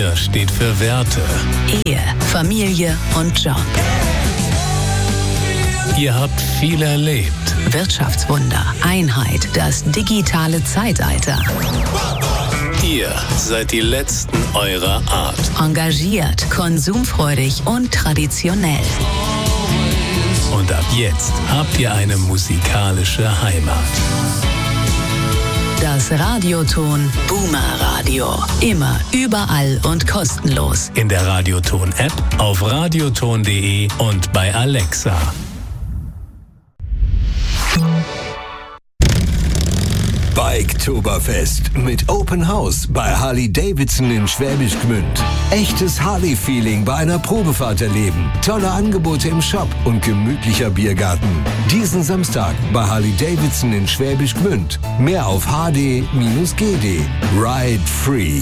4 steht für Werte. Ehe, Familie und Job. Ihr habt viel erlebt. Wirtschaftswunder, Einheit, das digitale Zeitalter. Ihr seid die Letzten eurer Art. Engagiert, konsumfreudig und traditionell. Und ab jetzt habt ihr eine musikalische Heimat. Das Radioton Boomer Radio. Immer, überall und kostenlos. In der Radioton-App, auf radioton.de und bei Alexa. Biketoberfest mit Open House bei Harley-Davidson in Schwäbisch Gmünd. Echtes Harley-Feeling bei einer Probefahrt erleben. Tolle Angebote im Shop und gemütlicher Biergarten. Diesen Samstag bei Harley-Davidson in Schwäbisch Gmünd. Mehr auf hd-gd. Ride Free.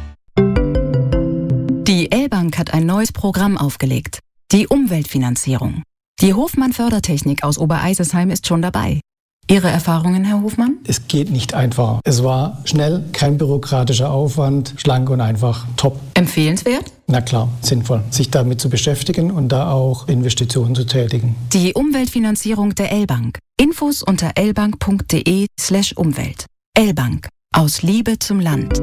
Die L-Bank hat ein neues Programm aufgelegt. Die Umweltfinanzierung. Die Hofmann Fördertechnik aus Obereisesheim ist schon dabei. Ihre Erfahrungen, Herr Hofmann? Es geht nicht einfacher. Es war schnell, kein bürokratischer Aufwand, schlank und einfach top. Empfehlenswert? Na klar, sinnvoll, sich damit zu beschäftigen und da auch Investitionen zu tätigen. Die Umweltfinanzierung der L-Bank. Infos unter lbank.de/Umwelt. L-Bank. Aus Liebe zum Land.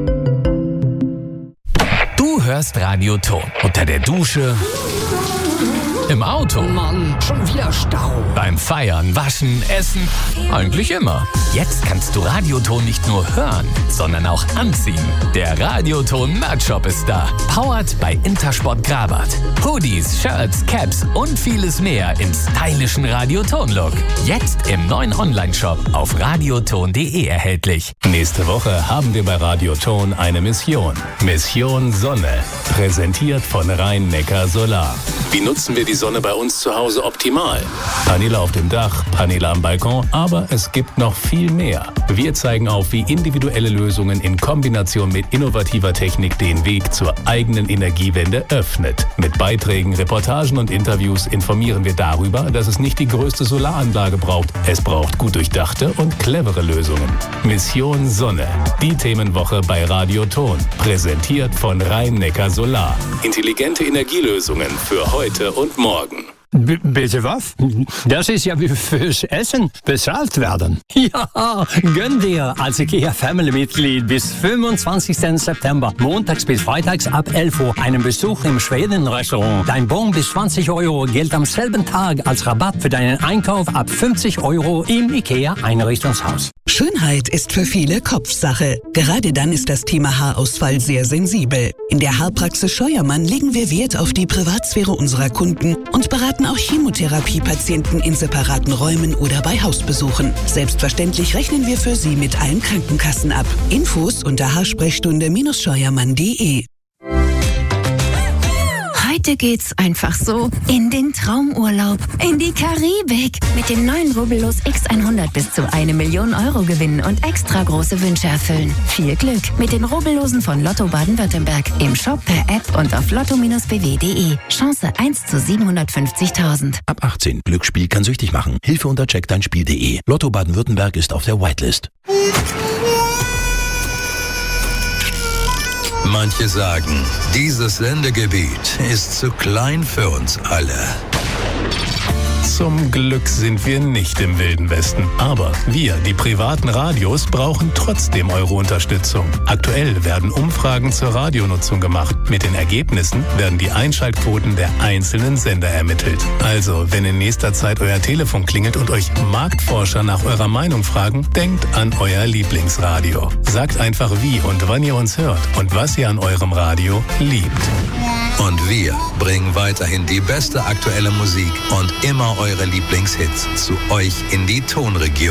Du hörst Radioton. Unter der Dusche, im Auto. Mann, schon wieder Stau. Beim Feiern, Waschen, Essen. Eigentlich immer. Jetzt kannst du Radioton nicht nur hören, sondern auch anziehen. Der Radioton Merch-Shop ist da. Powered bei Intersport Grabat. Hoodies, Shirts, Caps und vieles mehr im stylischen Radioton-Look. Jetzt im neuen Online-Shop auf radioton.de erhältlich. Nächste Woche haben wir bei Radioton eine Mission. Mission Sonne. Präsentiert von Rhein-Neckar Solar. Wie nutzen wir die Sonne bei uns zu Hause optimal? Paneele auf dem Dach, Paneele am Balkon, aber es gibt noch viel mehr. Wir zeigen auf, wie individuelle Lösungen in Kombination mit innovativer Technik den Weg zur eigenen Energiewende öffnet. Mit Beiträgen, Reportagen und Interviews informieren wir darüber, dass es nicht die größte Solaranlage braucht. Es braucht gut durchdachte und clevere Lösungen. Mission Sonne, die Themenwoche bei Radioton. Präsentiert von Rhein-Neckar Solar. Intelligente Energielösungen für heute und morgen. Bitte was? Das ist ja wie fürs Essen bezahlt werden. Ja, gönn dir als IKEA Family-Mitglied bis 25. September, montags bis freitags ab 11 Uhr, einen Besuch im Schweden-Restaurant. Dein Bon bis 20 Euro gilt am selben Tag als Rabatt für deinen Einkauf ab 50 Euro im IKEA-Einrichtungshaus. Schönheit ist für viele Kopfsache. Gerade dann ist das Thema Haarausfall sehr sensibel. In der Haarpraxis Scheuermann legen wir Wert auf die Privatsphäre unserer Kunden und beraten auch Chemotherapie-Patienten in separaten Räumen oder bei Hausbesuchen. Selbstverständlich rechnen wir für Sie mit allen Krankenkassen ab. Infos unter haarsprechstunde-scheuermann.de. Heute geht's einfach so in den Traumurlaub, in die Karibik. Mit dem neuen Rubbellos X100 bis zu 1 Million Euro gewinnen und extra große Wünsche erfüllen. Viel Glück mit den Rubbellosen von Lotto Baden-Württemberg. Im Shop, per App und auf lotto-bw.de. Chance 1 zu 750.000. Ab 18. Glücksspiel kann süchtig machen. Hilfe unter checkdeinspiel.de. Lotto Baden-Württemberg ist auf der Whitelist. Manche sagen, dieses Sendegebiet ist zu klein für uns alle. Zum Glück sind wir nicht im Wilden Westen. Aber wir, die privaten Radios, brauchen trotzdem eure Unterstützung. Aktuell werden Umfragen zur Radionutzung gemacht. Mit den Ergebnissen werden die Einschaltquoten der einzelnen Sender ermittelt. Also, wenn in nächster Zeit euer Telefon klingelt und euch Marktforscher nach eurer Meinung fragen, denkt an euer Lieblingsradio. Sagt einfach wie und wann ihr uns hört und was ihr an eurem Radio liebt. Und wir bringen weiterhin die beste aktuelle Musik und immer eure Lieblingshits zu euch in die Tonregion.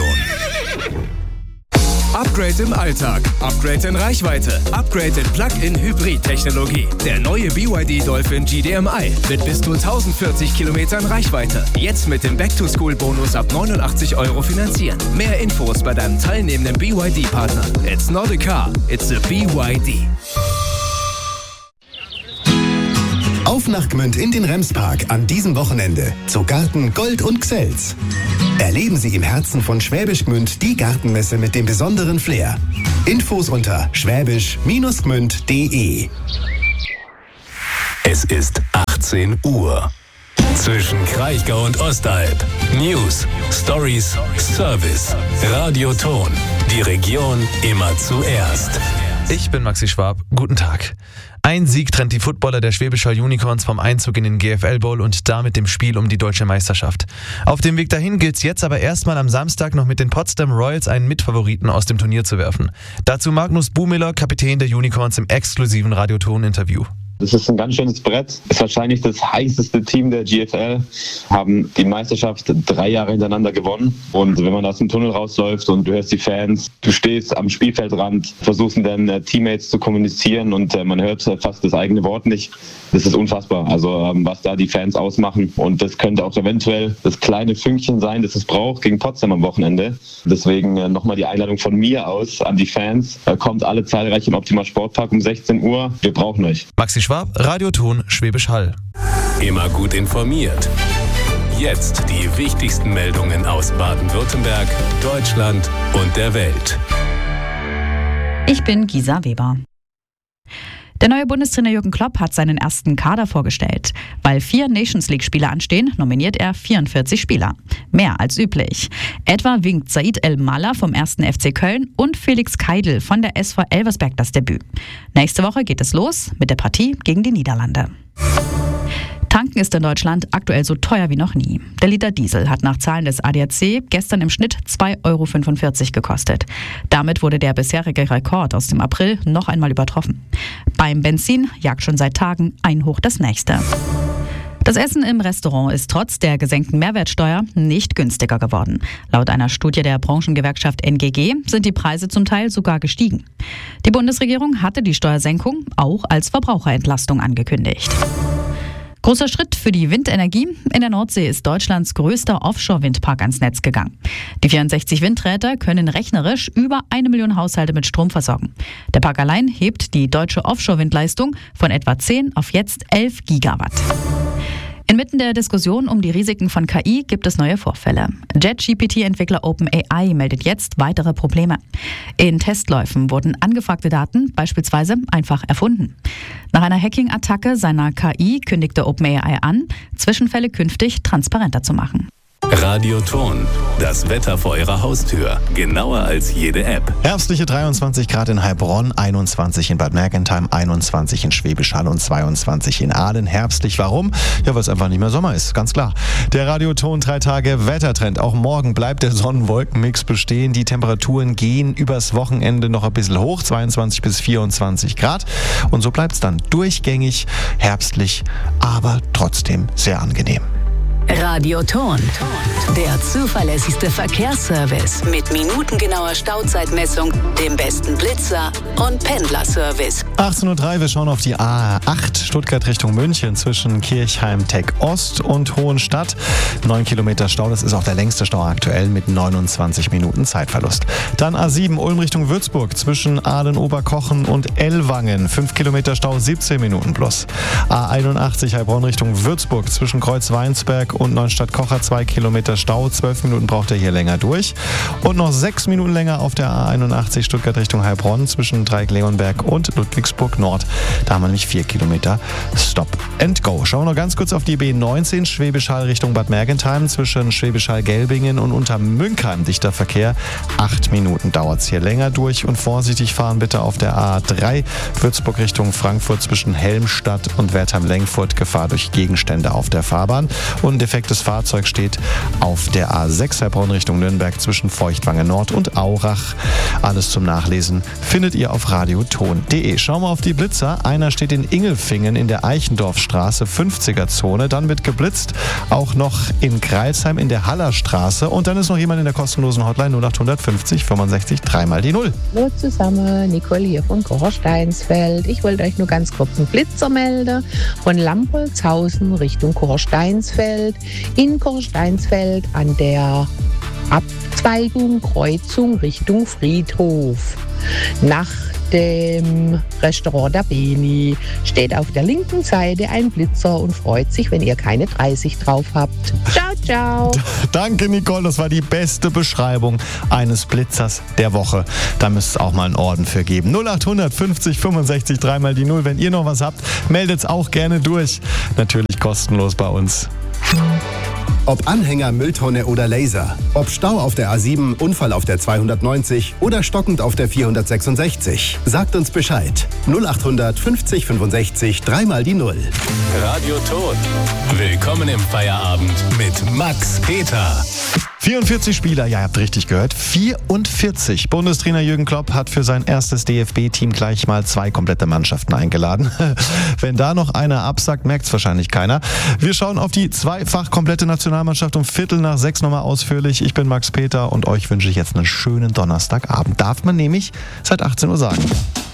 Upgrade im Alltag, Upgrade in Reichweite, Upgrade in Plug-in-Hybrid-Technologie. Der neue BYD Dolphin GDMI mit bis zu 1040 Kilometern Reichweite. Jetzt mit dem Back-to-School-Bonus ab 89 Euro finanzieren. Mehr Infos bei deinem teilnehmenden BYD-Partner. It's not a car, it's a BYD. Auf nach Gmünd in den Remspark an diesem Wochenende zu Garten Gold und Gsels. Erleben Sie im Herzen von Schwäbisch Gmünd die Gartenmesse mit dem besonderen Flair. Infos unter schwäbisch-gmünd.de. Es ist 18 Uhr. Zwischen Kraichgau und Ostalb. News, Stories, Service. Radioton. Die Region immer zuerst. Ich bin Maxi Schwab. Guten Tag. Ein Sieg trennt die Footballer der Schwäbisch Hall Unicorns vom Einzug in den GFL Bowl und damit dem Spiel um die deutsche Meisterschaft. Auf dem Weg dahin gilt es jetzt aber erstmal am Samstag noch mit den Potsdam Royals einen Mitfavoriten aus dem Turnier zu werfen. Dazu Magnus Buhmiller, Kapitän der Unicorns, im exklusiven Radioton-Interview. Das ist ein ganz schönes Brett. Ist wahrscheinlich das heißeste Team der GFL. Haben die Meisterschaft 3 Jahre hintereinander gewonnen. Und wenn man aus dem Tunnel rausläuft und du hörst die Fans, du stehst am Spielfeldrand, versuchst mit deinen Teammates zu kommunizieren und man hört fast das eigene Wort nicht. Das ist unfassbar. Also was da die Fans ausmachen. Und das könnte auch eventuell das kleine Fünkchen sein, das es braucht gegen Potsdam am Wochenende. Deswegen nochmal die Einladung von mir aus an die Fans. Kommt alle zahlreich im Optima Sportpark um 16 Uhr. Wir brauchen euch. Maxi Schwab, Radioton, Schwäbisch Hall. Immer gut informiert. Jetzt die wichtigsten Meldungen aus Baden-Württemberg, Deutschland und der Welt. Ich bin Gisa Weber. Der neue Bundestrainer Jürgen Klopp hat seinen ersten Kader vorgestellt. Weil 4 Nations-League-Spiele anstehen, nominiert er 44 Spieler. Mehr als üblich. Etwa winkt Said El-Mallah vom 1. FC Köln und Felix Keidl von der SV Elversberg das Debüt. Nächste Woche geht es los mit der Partie gegen die Niederlande. Tanken ist in Deutschland aktuell so teuer wie noch nie. Der Liter Diesel hat nach Zahlen des ADAC gestern im Schnitt 2,45 € gekostet. Damit wurde der bisherige Rekord aus dem April noch einmal übertroffen. Beim Benzin jagt schon seit Tagen ein Hoch das nächste. Das Essen im Restaurant ist trotz der gesenkten Mehrwertsteuer nicht günstiger geworden. Laut einer Studie der Branchengewerkschaft NGG sind die Preise zum Teil sogar gestiegen. Die Bundesregierung hatte die Steuersenkung auch als Verbraucherentlastung angekündigt. Großer Schritt für die Windenergie. In der Nordsee ist Deutschlands größter Offshore-Windpark ans Netz gegangen. Die 64 Windräder können rechnerisch über 1 Million Haushalte mit Strom versorgen. Der Park allein hebt die deutsche Offshore-Windleistung von etwa 10 auf jetzt 11 Gigawatt. Inmitten der Diskussion um die Risiken von KI gibt es neue Vorfälle. JetGPT-Entwickler OpenAI meldet jetzt weitere Probleme. In Testläufen wurden angefragte Daten beispielsweise einfach erfunden. Nach einer Hacking-Attacke seiner KI kündigte OpenAI an, Zwischenfälle künftig transparenter zu machen. Radioton, das Wetter vor Ihrer Haustür, genauer als jede App. Herbstliche 23 Grad in Heilbronn, 21 in Bad Mergentheim, 21 in Schwäbisch Hall und 22 in Aalen. Herbstlich, warum? Ja, weil es einfach nicht mehr Sommer ist, ganz klar. Der Radioton 3 Tage Wettertrend. Auch morgen bleibt der Sonnenwolkenmix bestehen. Die Temperaturen gehen übers Wochenende noch ein bisschen hoch, 22 bis 24 Grad. Und so bleibt es dann durchgängig herbstlich, aber trotzdem sehr angenehm. Radioton, der zuverlässigste Verkehrsservice mit minutengenauer Stauzeitmessung, dem besten Blitzer und Pendlerservice. 18:03 Uhr, wir schauen auf die A8 Stuttgart Richtung München zwischen Kirchheim Tech Ost und Hohenstadt. 9 Kilometer Stau, das ist auch der längste Stau aktuell mit 29 Minuten Zeitverlust. Dann A7 Ulm Richtung Würzburg zwischen Aalen-Oberkochen und Ellwangen. 5 Kilometer Stau, 17 Minuten plus. A81 Heilbronn Richtung Würzburg zwischen Kreuz-Weinsberg und Neustadt-Kocher 2 Kilometer Stau. 12 Minuten braucht er hier länger durch. Und noch 6 Minuten länger auf der A81 Stuttgart Richtung Heilbronn zwischen Dreieck-Leonberg und Ludwigsburg Nord. Da haben wir nämlich 4 Kilometer Stop and Go. Schauen wir noch ganz kurz auf die B19 Schwäbisch Hall Richtung Bad Mergentheim zwischen Schwäbisch Hall-Gelbingen und Untermünkheim. Dichter Verkehr. 8 Minuten dauert es hier länger durch. Und vorsichtig fahren bitte auf der A3 Würzburg Richtung Frankfurt zwischen Helmstadt und Wertheim-Lengfurt. Gefahr durch Gegenstände auf der Fahrbahn. Und defektes Fahrzeug steht auf der A6 Heilbronn Richtung Nürnberg zwischen Feuchtwangen Nord und Aurach. Alles zum Nachlesen findet ihr auf radioton.de. Schauen wir auf die Blitzer. Einer steht in Ingelfingen in der Eichendorfstraße, 50er-Zone. Dann wird geblitzt, auch noch in Greilsheim in der Hallerstraße. Und dann ist noch jemand in der kostenlosen Hotline 0850 65 3 mal die 0. Hallo zusammen, Nicole hier von Kochersteinsfeld. Ich wollte euch nur ganz kurz einen Blitzer melden von Lambolzhausen Richtung Kochersteinsfeld. In Kochersteinsfeld an der Abzweigung, Kreuzung Richtung Friedhof. Nach dem Restaurant der Beni steht auf der linken Seite ein Blitzer und freut sich, wenn ihr keine 30 drauf habt. Ciao, ciao. Danke, Nicole. Das war die beste Beschreibung eines Blitzers der Woche. Da müsste es auch mal einen Orden für geben. 0800 50 65 3 mal die 0. Wenn ihr noch was habt, meldet's auch gerne durch. Natürlich kostenlos bei uns. Ob Anhänger, Mülltonne oder Laser, ob Stau auf der A7, Unfall auf der 290 oder stockend auf der 466. Sagt uns Bescheid. 0800 50 65 3 mal die 0. Radio Ton. Willkommen im Feierabend mit Max Peter. 44 Spieler, ja, ihr habt richtig gehört, 44. Bundestrainer Jürgen Klopp hat für sein erstes DFB-Team gleich mal 2 komplette Mannschaften eingeladen. Wenn da noch einer absagt, merkt es wahrscheinlich keiner. Wir schauen auf die zweifach komplette Nationalmannschaft um 5:45 nochmal ausführlich. Ich bin Max Peter und euch wünsche ich jetzt einen schönen Donnerstagabend. Darf man nämlich seit 18 Uhr sagen.